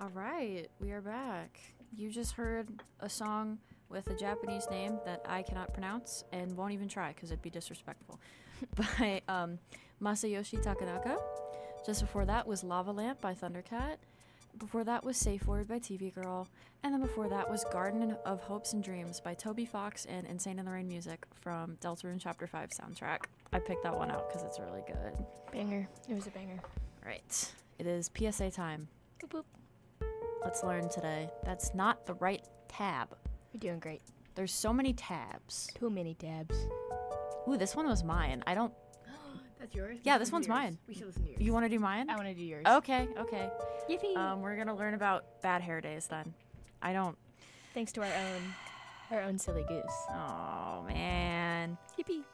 All right, we are back. You just heard a song with a Japanese name that I cannot pronounce and won't even try because it'd be disrespectful, by Masayoshi Takanaka. Just before that was Lava Lamp by Thundercat. Before that was Safe Word by TV Girl. And then before that was Garden of Hopes and Dreams by Toby Fox and Insane in the Rain music from Deltarune Chapter 5 soundtrack. I picked that one out because it's really good. Banger. It was a banger. Right. It is PSA time. Boop, boop. Let's learn today. That's not the right tab. You're doing great. There's so many tabs. Too many tabs. Ooh, this one was mine. I don't... That's yours? Yeah, this one's mine. We should listen to yours. You want to do mine? I want to do yours. Okay. Yippee! We're going to learn about bad hair days then. I don't... Thanks to our own silly goose. Oh, man. Yippee!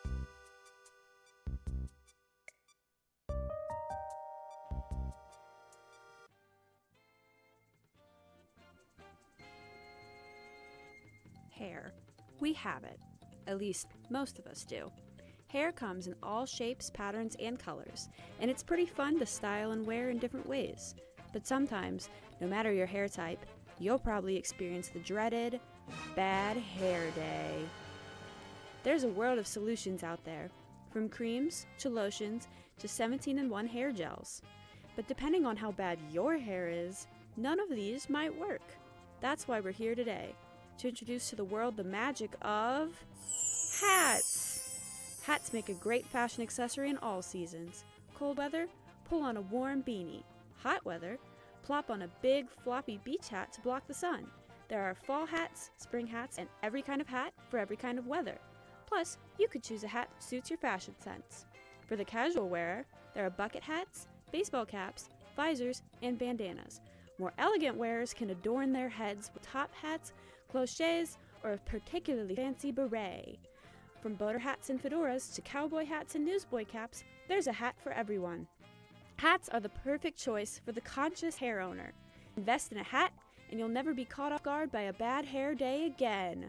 Hair. We have it. At least, most of us do. Hair comes in all shapes, patterns, and colors, and it's pretty fun to style and wear in different ways. But sometimes, no matter your hair type, you'll probably experience the dreaded bad hair day. There's a world of solutions out there, from creams to lotions to 17-in-1 hair gels. But depending on how bad your hair is, none of these might work. That's why we're here today, to introduce to the world the magic of hats. Hats make a great fashion accessory in all seasons. Cold weather, pull on a warm beanie. Hot weather, plop on a big floppy beach hat to block the sun. There are fall hats, spring hats, and every kind of hat for every kind of weather. Plus, you could choose a hat that suits your fashion sense. For the casual wearer, there are bucket hats, baseball caps, visors, and bandanas. More elegant wearers can adorn their heads with top hats, cloches, or a particularly fancy beret. From boater hats and fedoras to cowboy hats and newsboy caps, there's a hat for everyone. Hats are the perfect choice for the conscious hair owner. Invest in a hat, and you'll never be caught off guard by a bad hair day again.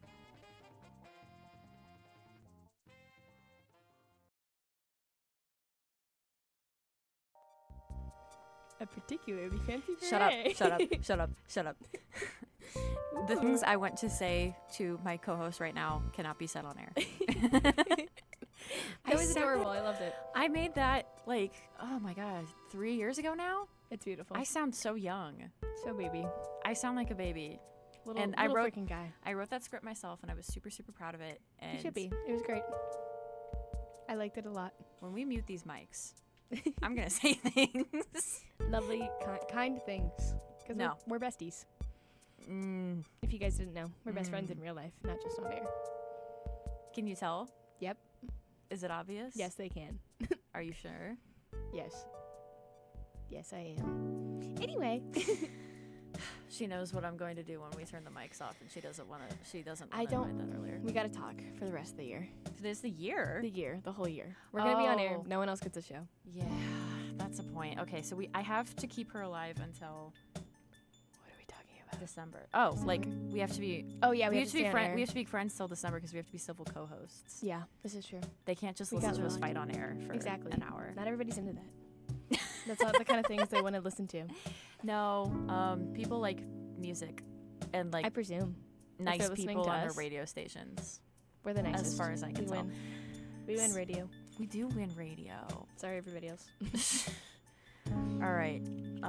A particularly fancy Shut up. The things I want to say to my co-host right now cannot be said on air. That was adorable. I loved it. I made that, like, oh my god, 3 years ago now? It's beautiful. I sound so young. So baby. I sound like a baby. Little, And little freaking guy. I wrote that script myself, and I was super, super proud of it. And You should be. It was great. I liked it a lot. when we mute these mics, I'm going to say things. Lovely, kind things. Because No. we're besties. Mm, If you guys didn't know, we're best friends in real life, not just on air. can you tell? Yep. Is it obvious? Yes, they can. Are you sure? Yes. Yes, I am. Anyway. She knows what I'm going to do when we turn the mics off, and she doesn't want to. She doesn't. I Want to don't- admit that earlier. We got to talk for the rest of the year. Today's the year. The whole year. We're going to be on air. Oh. No one else gets a show. Yeah, that's a point. Okay, so I have to keep her alive until What are we talking about? December. Oh, like we have to be. Oh, yeah, we have to be stay on friends. air. We have to be friends till December because we have to be civil co-hosts. Yeah, this is true. They can't just We listen got to us one. fight on air for Exactly. an hour. Not everybody's into that. That's not the kind of things they want to listen to. No, people like music and like I presume. nice they're listening people to on the us. radio stations. We're the nicest. As far as I can we tell. win. We win radio. We do win radio. Sorry, everybody else. All right.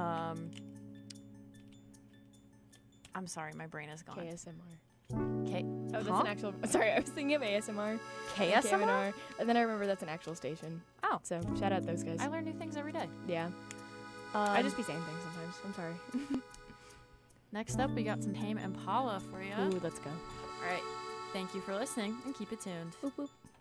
I'm sorry, my brain is gone. KSMR. K. Oh, that's Huh? an actual. Sorry, I was thinking of ASMR. KSMR? KMNR, and then I remember that's an actual station. Oh. So shout out those guys. I learn new things every day. Yeah. I just be saying things sometimes. I'm sorry. Next up, we got some Tame Impala for you. Ooh, let's go. All right. Thank you for listening, and keep it tuned. Boop boop.